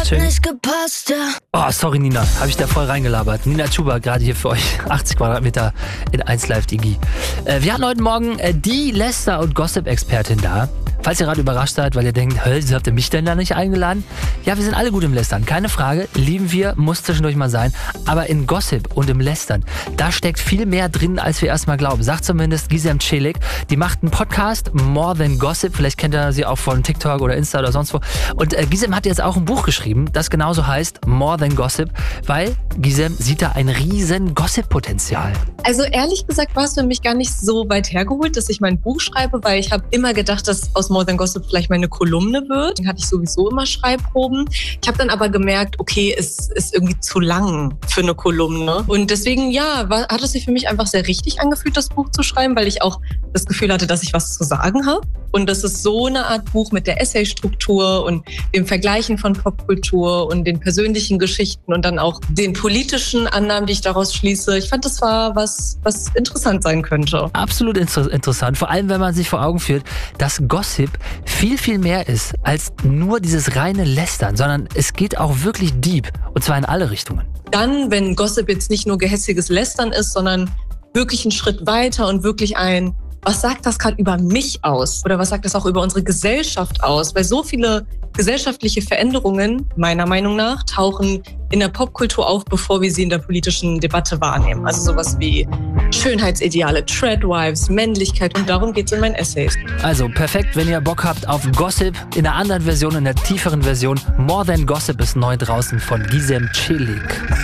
Ching. Nicht gepasst, ja. Oh, sorry Nina, habe ich da voll reingelabert. Nina Chuba, gerade hier für euch, 80 Quadratmeter in 1 Live Digi. Wir hatten heute Morgen die Läster- und Gossip-Expertin da. Falls ihr gerade überrascht seid, weil ihr denkt, wieso habt ihr mich denn da nicht eingeladen? Ja, wir sind alle gut im Lästern, keine Frage. Lieben wir, muss zwischendurch mal sein. Aber in Gossip und im Lästern, da steckt viel mehr drin, als wir erstmal glauben. Sagt zumindest Gizem Celik. Die macht einen Podcast, More Than Gossip. Vielleicht kennt ihr sie auch von TikTok oder Insta oder sonst wo. Und Gizem hat jetzt auch ein Buch geschrieben, das genauso heißt, More Than Gossip, weil Gizem sieht da ein riesen Gossip-Potenzial. Also ehrlich gesagt war es für mich gar nicht so weit hergeholt, dass ich mein Buch schreibe, weil ich habe immer gedacht, dass aus More Than Gossip vielleicht meine Kolumne wird. Dann hatte ich sowieso immer Schreibproben. Ich habe dann aber gemerkt, okay, es ist irgendwie zu lang für eine Kolumne. Und deswegen, ja, hat es sich für mich einfach sehr richtig angefühlt, das Buch zu schreiben, weil ich auch das Gefühl hatte, dass ich was zu sagen habe. Und das ist so eine Art Buch mit der Essaystruktur und dem Vergleichen von Popkultur und den persönlichen Geschichten und dann auch den politischen Annahmen, die ich daraus schließe. Ich fand, das war was interessant sein könnte. Absolut interessant, vor allem wenn man sich vor Augen führt, dass Gossip viel, viel mehr ist als nur dieses reine Lästern, sondern es geht auch wirklich deep und zwar in alle Richtungen. Dann, wenn Gossip jetzt nicht nur gehässiges Lästern ist, sondern wirklich einen Schritt weiter und wirklich was sagt das gerade über mich aus? Oder was sagt das auch über unsere Gesellschaft aus? Weil so viele gesellschaftliche Veränderungen, meiner Meinung nach, tauchen in der Popkultur auf, bevor wir sie in der politischen Debatte wahrnehmen. Also sowas wie Schönheitsideale, Treadwives, Männlichkeit und darum geht es in meinen Essays. Also perfekt, wenn ihr Bock habt auf Gossip in einer anderen Version, in der tieferen Version. More Than Gossip ist neu draußen von Gizem Celik.